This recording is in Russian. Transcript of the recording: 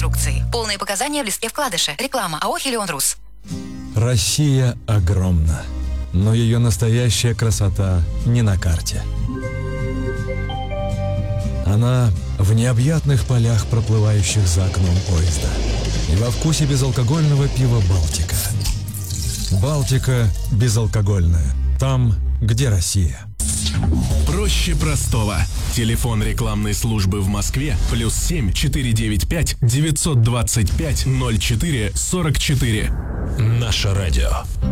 инструкции. Полные показания в листке вкладыша. Реклама АО «Хелион Рус». Россия огромна, но ее настоящая красота не на карте. Она в необъятных полях, проплывающих за окном поезда, и во вкусе безалкогольного пива «Балтика». «Балтика» безалкогольная. Там, где Россия. Проще простого. Телефон рекламной службы в Москве +7 495 925 04 44. Наше радио.